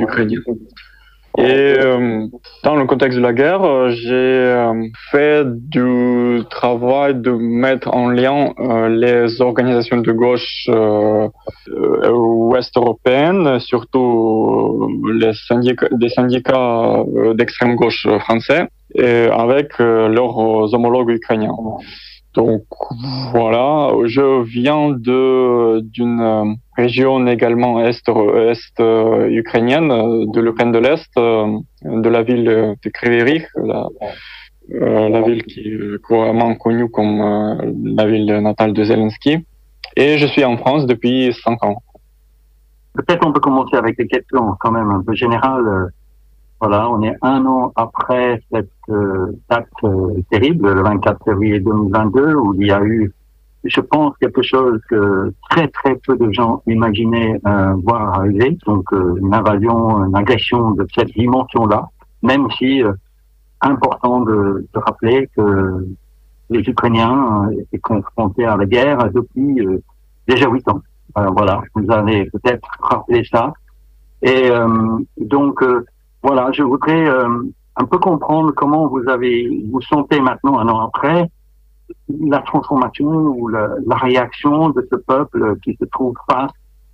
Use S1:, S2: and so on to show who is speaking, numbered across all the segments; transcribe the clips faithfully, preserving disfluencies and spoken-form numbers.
S1: ukrainienne. Et euh, dans le contexte de la guerre, j'ai euh, fait du travail de mettre en lien euh, les organisations de gauche euh, euh, ouest européennes, surtout les syndicats, des syndicats d'extrême gauche français, et avec euh, leurs homologues ukrainiens. Donc voilà, je viens de d'une région également est est euh, ukrainienne, de l'Ukraine de l'Est, euh, de la ville de Kryvyi Rih, la, euh, la ville qui est couramment connue comme euh, la ville natale de Zelensky. Et je suis en France depuis cinq ans.
S2: Peut-être on peut commencer avec des questions quand même un peu générales. Voilà, on est un an après cette euh, date euh, terrible, le vingt-quatre février deux mille vingt-deux, où il y a eu, je pense, quelque chose que très très peu de gens imaginaient euh, voir arriver, donc euh, une invasion, une agression de cette dimension-là, même si euh, important de, de rappeler que les Ukrainiens euh, étaient confrontés à la guerre depuis euh, déjà huit ans. Euh, voilà, vous avez peut-être rappelé ça. Et euh, donc euh, voilà, je voudrais euh, un peu comprendre comment vous avez, vous sentez maintenant, un an après, la transformation ou la, la réaction de ce peuple qui se trouve face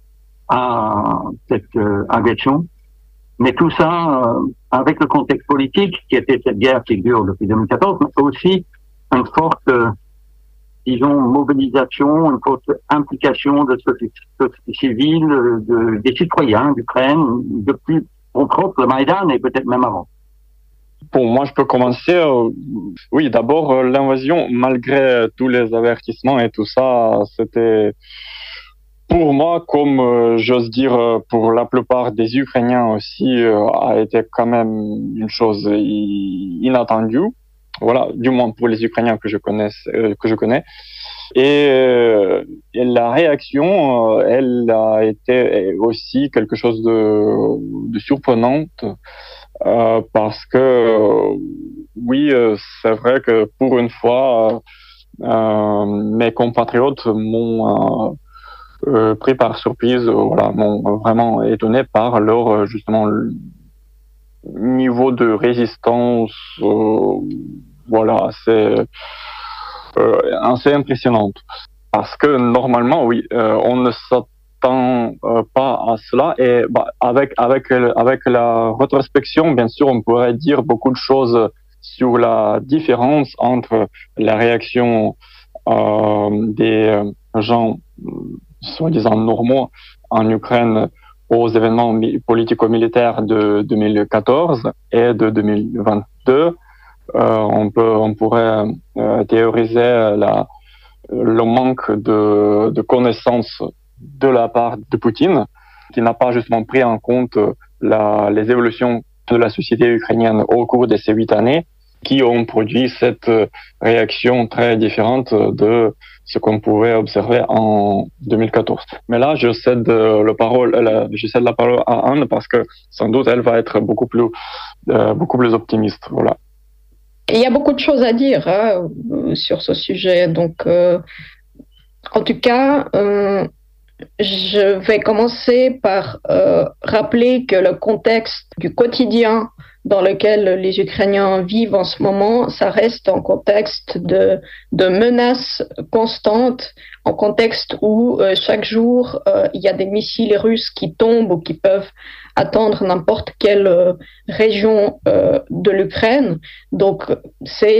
S2: à cette euh, agression. Mais tout ça euh, avec le contexte politique qui était cette guerre qui dure depuis deux mille quatorze, mais aussi une forte, euh, disons, mobilisation, une forte implication de ce société civile, de, des citoyens d'Ukraine, depuis entre autres le Maïdan et peut-être même avant.
S1: Bon, moi, je peux commencer. Euh, oui, d'abord, euh, l'invasion, malgré tous les avertissements et tout ça, c'était, pour moi, comme euh, j'ose dire, euh, pour la plupart des Ukrainiens aussi, euh, a été quand même une chose inattendue. Voilà, du moins pour les Ukrainiens que je connais, euh, que je connais. Et, euh, et la réaction, euh, elle a été aussi quelque chose de, de surprenante. Euh, parce que euh, oui, euh, c'est vrai que pour une fois, euh, mes compatriotes m'ont euh, euh, pris par surprise, voilà, m'ont vraiment étonné par leur justement niveau de résistance, euh, voilà, c'est euh, assez impressionnante. Parce que normalement, oui, euh, on ne s'attend Euh, pas à cela et bah, avec avec avec la rétrospection, bien sûr, on pourrait dire beaucoup de choses sur la différence entre la réaction euh, des gens soi-disant normaux en Ukraine aux événements politico-militaires de deux mille quatorze et de deux mille vingt-deux. Euh, on peut on pourrait euh, théoriser la le manque de, de connaissances de la part de Poutine, qui n'a pas justement pris en compte la, les évolutions de la société ukrainienne au cours de ces huit années, qui ont produit cette réaction très différente de ce qu'on pouvait observer en deux mille quatorze. Mais là, je cède, le parole, la, je cède la parole à Anne parce que sans doute elle va être beaucoup plus, euh, beaucoup plus optimiste. Voilà.
S3: Il y a beaucoup de choses à dire hein, sur ce sujet. Donc, euh, en tout cas, euh, je vais commencer par euh, rappeler que le contexte du quotidien dans lequel les Ukrainiens vivent en ce moment, ça reste un contexte de, de menaces constantes, un contexte où euh, chaque jour, euh, il y a des missiles russes qui tombent ou qui peuvent atteindre n'importe quelle euh, région euh, de l'Ukraine. Donc, c'est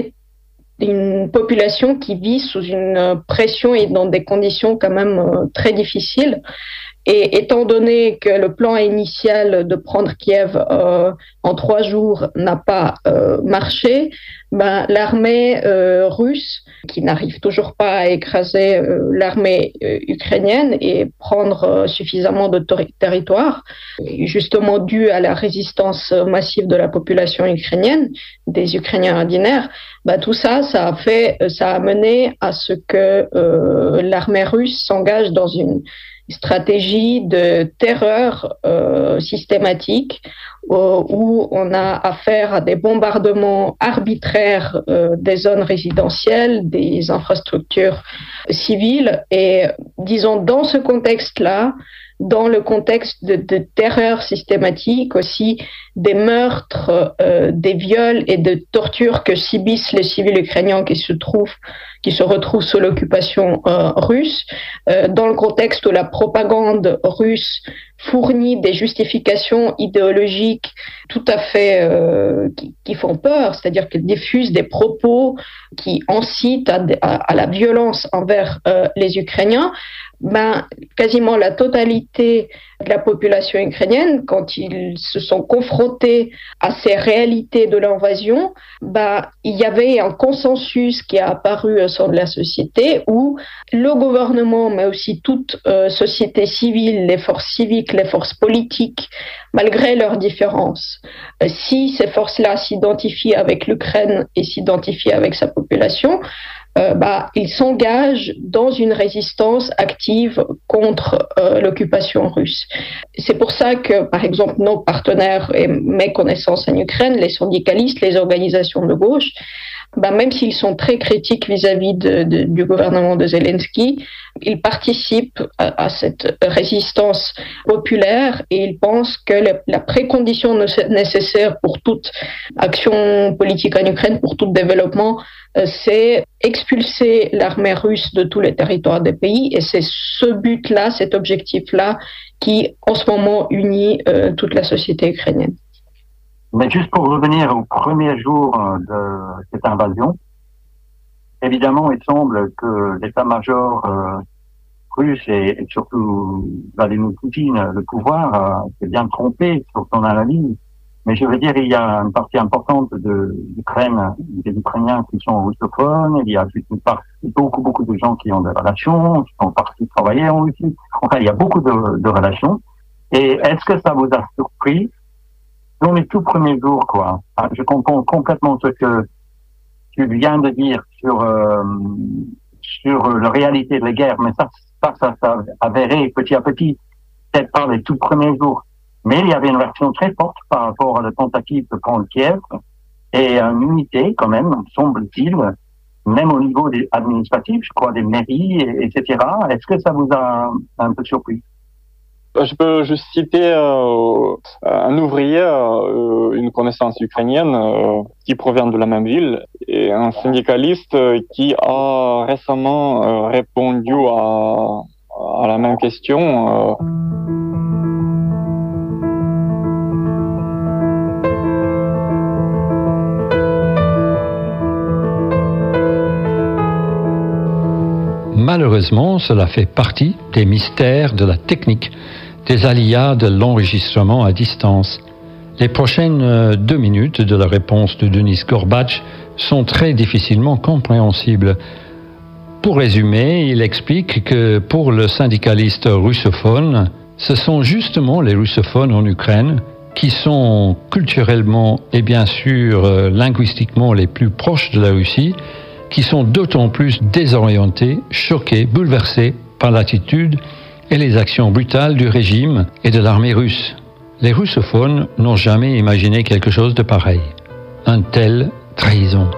S3: une population qui vit sous une pression et dans des conditions quand même euh, très difficiles. Et étant donné que le plan initial de prendre Kiev euh, en trois jours n'a pas euh, marché, ben, l'armée euh, russe, qui n'arrive toujours pas à écraser euh, l'armée euh, ukrainienne et prendre euh, suffisamment de ter- territoire, justement dû à la résistance massive de la population ukrainienne, des Ukrainiens ordinaires, ben, tout ça, ça a fait, ça a mené à ce que euh, l'armée russe s'engage dans une stratégie de terreur euh, systématique euh, où on a affaire à des bombardements arbitraires euh, des zones résidentielles, des infrastructures civiles. Et disons, dans ce contexte-là, dans le contexte de, de terreur systématique, aussi des meurtres, euh, des viols et de tortures que subissent les civils ukrainiens qui se trouvent, qui se retrouvent sous l'occupation euh, russe, euh, dans le contexte où la propagande russe fournit des justifications idéologiques tout à fait euh, qui, qui font peur, c'est-à-dire qu'elle diffuse des propos qui incitent à, à, à la violence envers euh, les Ukrainiens. Ben, quasiment la totalité de la population ukrainienne, quand ils se sont confrontés à ces réalités de l'invasion, ben, il y avait un consensus qui a apparu au sein de la société où le gouvernement, mais aussi toute euh, société civile, les forces civiques, les forces politiques, malgré leurs différences, euh, si ces forces-là s'identifient avec l'Ukraine et s'identifient avec sa population, Euh, bah, ils s'engagent dans une résistance active contre euh, l'occupation russe. C'est pour ça que, par exemple, nos partenaires et mes connaissances en Ukraine, les syndicalistes, les organisations de gauche, bah, même s'ils sont très critiques vis-à-vis de, de, du gouvernement de Zelensky, ils participent à, à cette résistance populaire et ils pensent que le, la précondition nécessaire pour toute action politique en Ukraine, pour tout développement, c'est expulser l'armée russe de tous les territoires des pays et c'est ce but-là, cet objectif-là qui en ce moment unit euh, toute la société ukrainienne.
S2: Mais juste pour revenir au premier jour de cette invasion, évidemment, il semble que l'état-major euh, russe et, et surtout Vladimir Poutine, le pouvoir, euh, s'est bien trompé sur son analyse. Mais je veux dire, il y a une partie importante de l'Ukraine, des Ukrainiens qui sont russophones, il y a une partie, beaucoup, beaucoup de gens qui ont des relations, qui sont partis travailler en Russie. Enfin, il y a beaucoup de, de relations. Et est-ce que ça vous a surpris dans les tout premiers jours, quoi? Je comprends complètement ce que tu viens de dire sur euh, sur la réalité de la guerre, mais ça, ça, ça, ça avéré petit à petit, peut-être pas les tout premiers jours. Mais il y avait une réaction très forte par rapport à la tentative de prendre Kiev et une unité, quand même, semble-t-il, même au niveau des administratifs, je crois, des mairies, et cetera. Est-ce que ça vous a un peu surpris?
S1: Je peux juste citer euh, un ouvrier, euh, une connaissance ukrainienne euh, qui provient de la même ville et un syndicaliste euh, qui a récemment euh, répondu à, à la même question. Euh,
S4: Malheureusement, cela fait partie des mystères de la technique, des aléas de l'enregistrement à distance. Les prochaines deux minutes de la réponse de Denis Gorbatch sont très difficilement compréhensibles. Pour résumer, il explique que pour le syndicaliste russophone, ce sont justement les russophones en Ukraine qui sont culturellement et bien sûr linguistiquement les plus proches de la Russie, qui sont d'autant plus désorientés, choqués, bouleversés par l'attitude et les actions brutales du régime et de l'armée russe. Les russophones n'ont jamais imaginé quelque chose de pareil. Une telle trahison.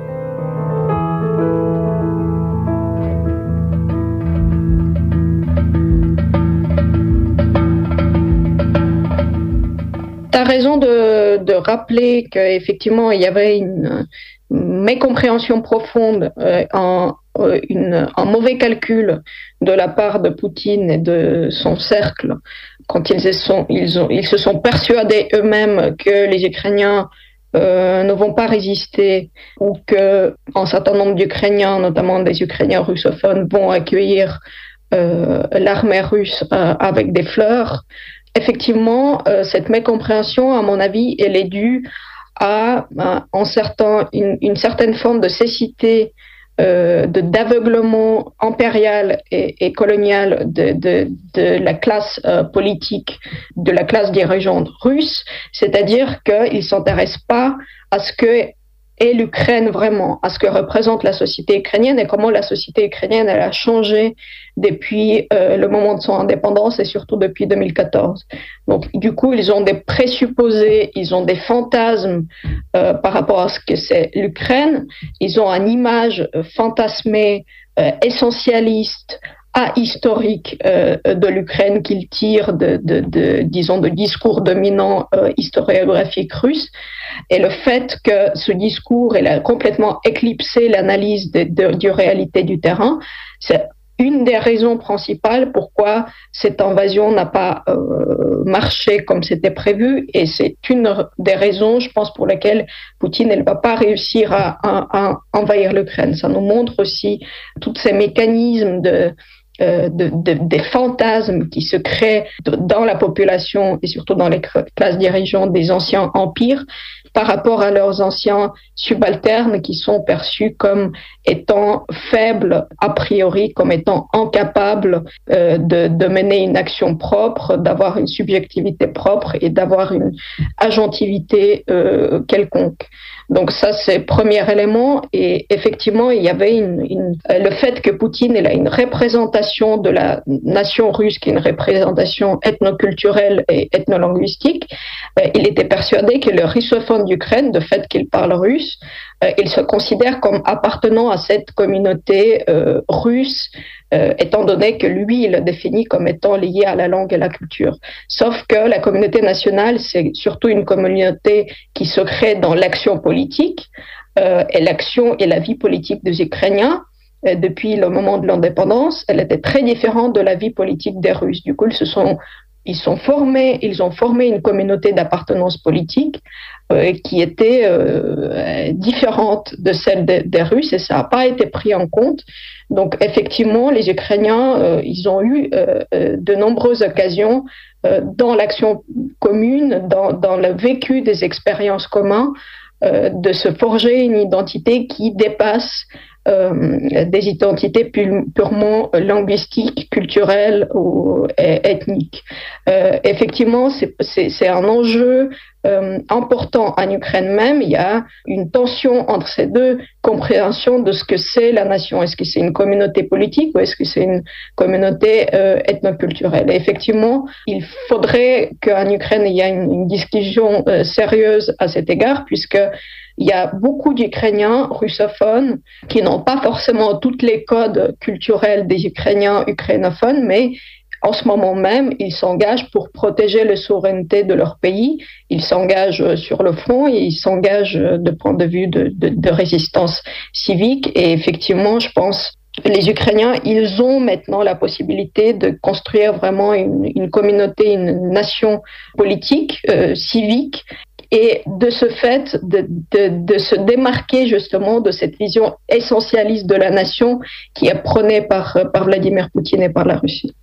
S3: Tu as raison de, de rappeler qu'effectivement, il y avait une mécompréhension profonde, euh, un, euh, une, un mauvais calcul de la part de Poutine et de son cercle quand ils, sont, ils, ont, ils se sont persuadés eux-mêmes que les Ukrainiens euh, ne vont pas résister ou qu'un certain nombre d'Ukrainiens, notamment des Ukrainiens russophones, vont accueillir euh, l'armée russe euh, avec des fleurs. Effectivement, euh, cette mécompréhension, à mon avis, elle est due à un certain, une, une certaine forme de cécité, euh, de, d'aveuglement impérial et, et colonial de, de, de la classe euh, politique, de la classe dirigeante russe, c'est-à-dire qu'ils ne s'intéressent pas à ce que est l'Ukraine vraiment, à ce que représente la société ukrainienne et comment la société ukrainienne elle a changé depuis euh, le moment de son indépendance et surtout depuis deux mille quatorze. Donc du coup, ils ont des présupposés, ils ont des fantasmes euh, par rapport à ce que c'est l'Ukraine, ils ont une image fantasmée, euh, essentialiste, ahistorique euh, de l'Ukraine qu'il tire de, de, de, disons, de discours dominants euh, historiographiques russes. Et le fait que ce discours il a complètement éclipsé l'analyse de, de, de réalité du terrain, c'est une des raisons principales pourquoi cette invasion n'a pas euh, marché comme c'était prévu, et c'est une des raisons, je pense, pour lesquelles Poutine ne va pas réussir à, à, à envahir l'Ukraine. Ça nous montre aussi tous ces mécanismes de Euh, de, de, des fantasmes qui se créent dans la population et surtout dans les classes dirigeantes des anciens empires par rapport à leurs anciens subalternes qui sont perçus comme étant faibles a priori, comme étant incapables euh, de, de mener une action propre, d'avoir une subjectivité propre et d'avoir une agentivité euh, quelconque. Donc ça, c'est le premier élément. Et effectivement, il y avait une, une, le fait que Poutine il a une représentation de la nation russe, qui est une représentation ethnoculturelle et ethnolinguistique. Euh, il était persuadé que le russophone d'Ukraine, de fait qu'il parle russe, euh, il se considère comme appartenant à cette communauté euh, russe, euh, étant donné que lui, il le définit comme étant lié à la langue et la culture. Sauf que la communauté nationale, c'est surtout une communauté qui se crée dans l'action politique, euh, et l'action et la vie politique des Ukrainiens, euh, depuis le moment de l'indépendance, elle était très différente de la vie politique des Russes. Du coup, ils se sont Ils sont formés, ils ont formé une communauté d'appartenance politique euh, qui était euh, différente de celle de, des Russes, et ça n'a pas été pris en compte. Donc effectivement, les Ukrainiens, euh, ils ont eu euh, de nombreuses occasions euh, dans l'action commune, dans, dans le vécu des expériences communes, euh, de se forger une identité qui dépasse Euh, des identités pu- purement linguistiques, culturelles ou ethniques. Euh, effectivement, c'est, c'est, c'est un enjeu euh, important en Ukraine même. Il y a une tension entre ces deux compréhensions de ce que c'est la nation. Est-ce que c'est une communauté politique ou est-ce que c'est une communauté euh, ethnoculturelle? Et effectivement, il faudrait qu'en Ukraine, il y ait une, une discussion euh, sérieuse à cet égard, puisque il y a beaucoup d'Ukrainiens russophones qui n'ont pas forcément tous les codes culturels des Ukrainiens ukrainophones, mais en ce moment même, ils s'engagent pour protéger la souveraineté de leur pays. Ils s'engagent sur le front et ils s'engagent de point de vue de, de, de résistance civique. Et effectivement, je pense les Ukrainiens, ils ont maintenant la possibilité de construire vraiment une, une communauté, une nation politique, euh, civique, et de ce fait, de, de, de se démarquer justement de cette vision essentialiste de la nation qui est prônée par, par Vladimir Poutine et par la Russie.